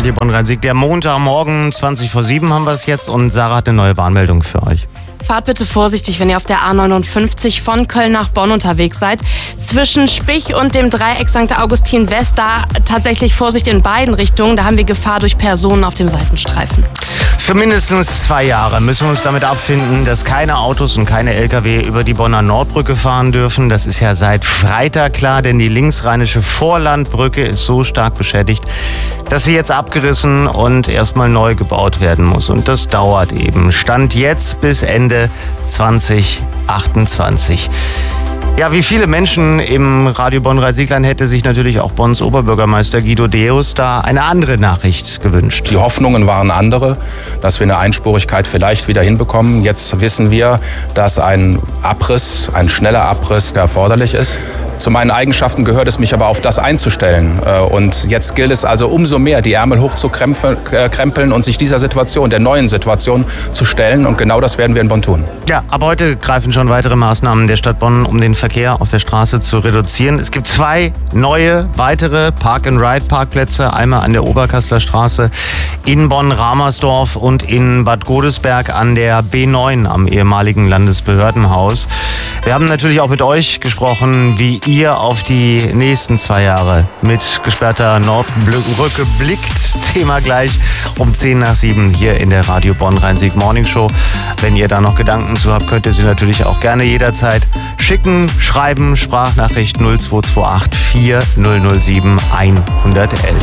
Radio Bonn-Rhein-Sieg. Der Montagmorgen, 7:20 haben wir es jetzt und Sarah hat eine neue Warnmeldung für euch. Fahrt bitte vorsichtig, wenn ihr auf der A59 von Köln nach Bonn unterwegs seid. Zwischen Spich und dem Dreieck St. Augustin West, da tatsächlich Vorsicht in beiden Richtungen. Da haben wir Gefahr durch Personen auf dem Seitenstreifen. Für mindestens 2 Jahre müssen wir uns damit abfinden, dass keine Autos und keine Lkw über die Bonner Nordbrücke fahren dürfen. Das ist ja seit Freitag klar, denn die linksrheinische Vorlandbrücke ist so stark beschädigt, dass sie jetzt abgerissen und erstmal neu gebaut werden muss. Und das dauert eben. Stand jetzt bis Ende 2028. Ja, wie viele Menschen im Radio Bonn-Rhein-Sieg-Land hätte sich natürlich auch Bonns Oberbürgermeister Guido Deus da eine andere Nachricht gewünscht. Die Hoffnungen waren andere, dass wir eine Einspurigkeit vielleicht wieder hinbekommen. Jetzt wissen wir, dass ein schneller Abriss erforderlich ist. Zu meinen Eigenschaften gehört es, mich aber auf das einzustellen. Und jetzt gilt es also umso mehr, die Ärmel hochzukrempeln und sich dieser Situation, der neuen Situation zu stellen. Und genau das werden wir in Bonn tun. Ja, ab heute greifen schon weitere Maßnahmen der Stadt Bonn, um den Verkehr auf der Straße zu reduzieren. Es gibt 2 neue, weitere Park-and-Ride-Parkplätze. Einmal an der Oberkasseler Straße in Bonn-Ramersdorf und in Bad Godesberg an der B9 am ehemaligen Landesbehördenhaus. Wir haben natürlich auch mit euch gesprochen, wie ihr auf die nächsten 2 Jahre mit gesperrter Nordbrücke blickt. Thema gleich um 6:50 hier in der Radio Bonn-Rhein-Sieg Morning Show. Wenn ihr da noch Gedanken zu habt, könnt ihr sie natürlich auch gerne jederzeit schicken, schreiben, Sprachnachricht 0228 4007 111.